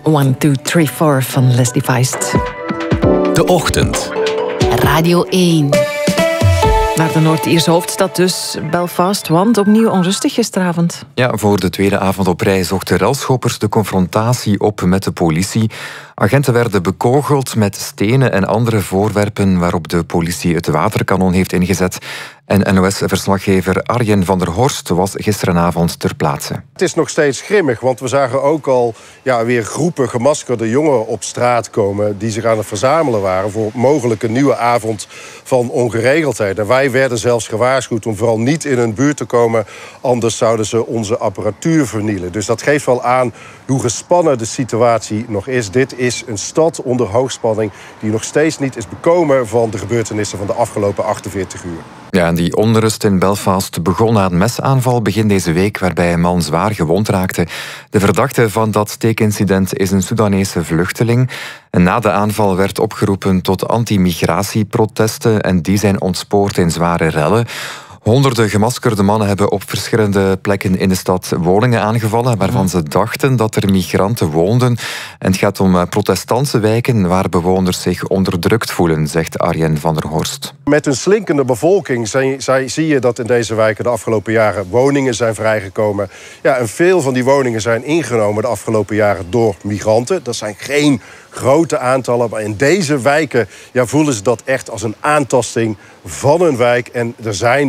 1, 2, 3, 4 van Leslie Feist. De Ochtend. Radio 1. Naar de Noord-Ierse hoofdstad dus, Belfast, want opnieuw onrustig gisteravond. Ja, voor de tweede avond op rij zochten relschoppers de confrontatie op met de politie. Agenten werden bekogeld met stenen en andere voorwerpen waarop de politie het waterkanon heeft ingezet. En NOS-verslaggever Arjen van der Horst was gisteravond ter plaatse. Het is nog steeds grimmig, want we zagen ook al weer groepen gemaskerde jongeren op straat komen die zich aan het verzamelen waren voor mogelijk een nieuwe avond van ongeregeldheid. En wij werden zelfs gewaarschuwd om vooral niet in hun buurt te komen, anders zouden ze onze apparatuur vernielen. Dus dat geeft wel aan hoe gespannen de situatie nog is. Dit is een stad onder hoogspanning die nog steeds niet is bekomen van de gebeurtenissen van de afgelopen 48 uur. Ja, en die onrust in Belfast begon na een mesaanval begin deze week waarbij een man zwaar gewond raakte. De verdachte van dat steekincident is een Soedanese vluchteling. En na de aanval werd opgeroepen tot anti-migratieprotesten en die zijn ontspoord in zware rellen. Honderden gemaskerde mannen hebben op verschillende plekken in de stad woningen aangevallen waarvan ze dachten dat er migranten woonden. En het gaat om protestantse wijken waar bewoners zich onderdrukt voelen, zegt Arjen van der Horst. Met een slinkende bevolking zie je dat in deze wijken de afgelopen jaren woningen zijn vrijgekomen. Ja, en veel van die woningen zijn ingenomen de afgelopen jaren door migranten. Dat zijn geen grote aantallen, maar in deze wijken voelen ze dat echt als een aantasting van hun wijk. En er zijn